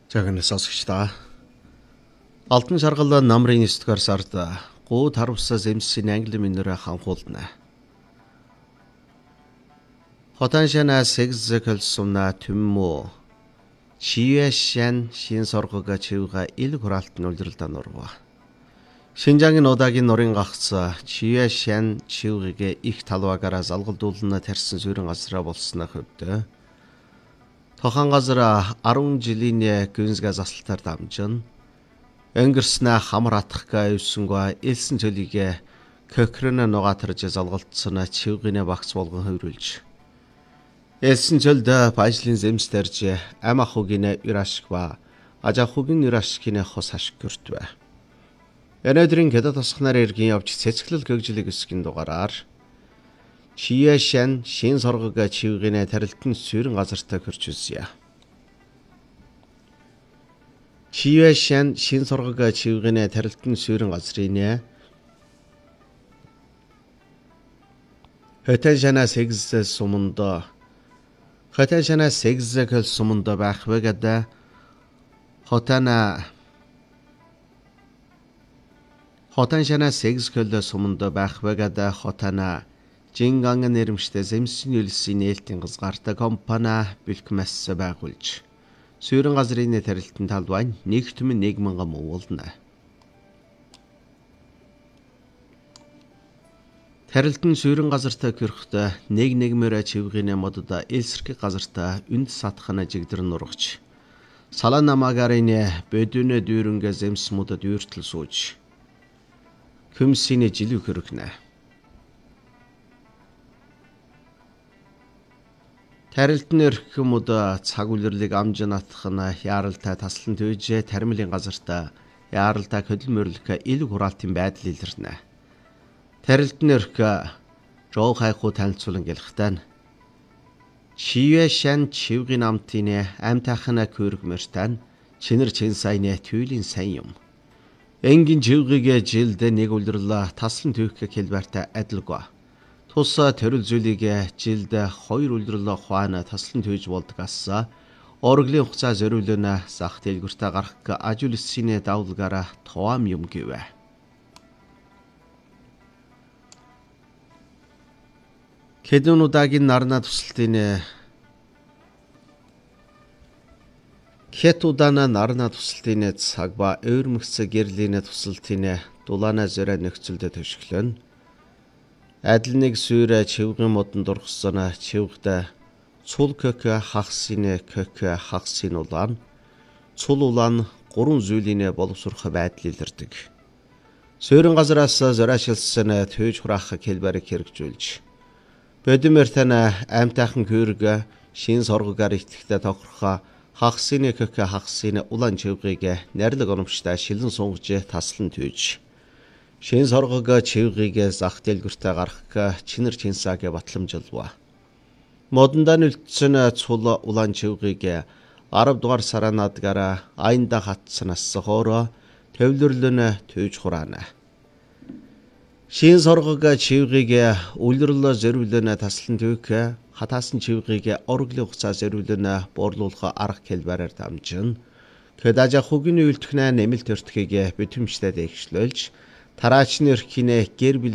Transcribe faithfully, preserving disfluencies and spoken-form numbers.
Жагнэ сонсогчдаа. Алтан шаргал намрын нэгдүгээр сард гууд харавсаас эмсийн англи минерэ ханхуулна. Хотаншана сегзэкэл сумна түммө чиэшэн шин соргога чивга ил хураалтны улиралдан урва. Шинжаагийн удаагийн нурын гагц чиэшэн чивгэгээ их талваагаараа залгалдуулна тарьсан сүрэн газраа болсноо хөвдөө. Тохан газар арван жилийн гүнзга засалтаар дамжин өнгөрснө хамар атхга юусангаа элсэн цөлигэ көкрэнэ нугатарж залгалтсан чивгэнэ багц болгон хөврүүлж элсэн цөлд бажлын зэмс тарж амахугинэ юрашгва ажахугин юрашкинэ хос ашгүртвэ. Өнөөдрийн гэдэ тосхнаар иргэн явж цэцгэлэл гөгжлийг өсгөн дугаараар Чиэшэн шин соргог чивгэнэ тарилтын сүрэн газартаа хөрч үзье. Чиэшэн шин соргог чивгэнэ тарилтын сүрэн газрын Хотаншана сегз сумондо Хотаншана сегзэкэл сумондо байх вэгадэ Хотана Хотаншана сегзэкэл сумондо байх вэгадэ Хотана Жинганга нэрмжтэй зэмсний үлсийн нээлтийн газгаартай компани бэлкмэс байгуулж сүрэн газрын тарилтын талбай нэгтмэн нэг мянган муулна. Тарилтын сүрэн газартаа гэрхтээ нэг нэгмээрэ чивгэнэ модод элсэрхий газартаа үнд сатхана жигдэр нургч саланамагарын бөдөнө дүүрэнгэ зэмс модод юуртал сууж хүмсийн жилүү хөргнэ. Тарилтны өрхөмөд цаг үлрэлийг амжин атхна яаралтай таслан төвжээ тармилын газартаа яаралтай хөдөлмөрлөх ил хураалтын байдал илэрнэ. Тарилтны өрхө жоо хайхуу танилцуулан гэлхтэн Чиэшэн чивгийн амтын амтайхна көргмөртэн чинэр чин сайны түйлийн сайн юм. Энгийн чивгигээ жилд нэг үлрэрлээ таслан төвөх хэлбэртэй адилгүй. Туса төрөл зүйлийг жилд хоёр үлрэл ухаана таслан төвж болдгаас орглын хугацаа зориулна зах дэлгүүртээ гарах ажуулсны давлгаараа тоом юм гэвэ. Хэдэн удаагийн нарна тусалтын Хэд удаана нарна тусалтын цаг ба өөрмөгц гэрлийн тусалтын дулаана зөрөө нөхцөлд төвшглөн адил нэг сүрэ чивгэн модон дургсан чивгдэ цул кök хагсын кök хагсын улаан цул улаан гурван зүйлийн боловсрох байдал илэрдэг. Суурин газараас зориашилсан төвж хураах хэлбэрийг хэрэгжүүлж бодимэр тань амтайхан хөрг шин соргогаар итгэхтэй тохирох хагсын кök хагсын улаан чивгийг нарилга оромжтой шилэн сунгаж таслан төвж шин соргог чивгийг зах дэлгүүртээ гарах чинэр чинсаагийн батламжилва. Модондаа нүлтсэн цул улаан чивгийг арав дугаар сараа надгаараа аянда хатснаас хоороо төвлөрлөн төвж хураана. Шин соргог чивгийг үлрэл зориулна таслан төвөх хатаасан чивгийг орглын хугацаа зориулна буурлуулах арга хэлбэрээр дамжин тэдажа хугийн үйлдэх нэмэлт өртгийг битэмжтэй дэвшлүүлж тараачны өрхийнэ гэр